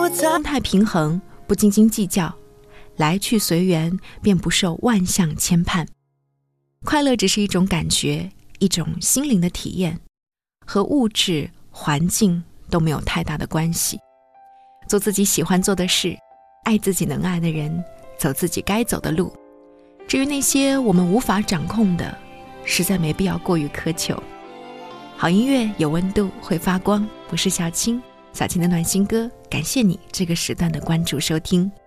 心态平衡，不斤斤计较，来去随缘，便不受万象牵绊。快乐只是一种感觉，一种心灵的体验，和物质环境都没有太大的关系。做自己喜欢做的事，爱自己能爱的人，走自己该走的路。至于那些我们无法掌控的，实在没必要过于苛求。好音乐有温度，会发光。我是小青，小青的暖心歌，感谢你这个时段的关注收听。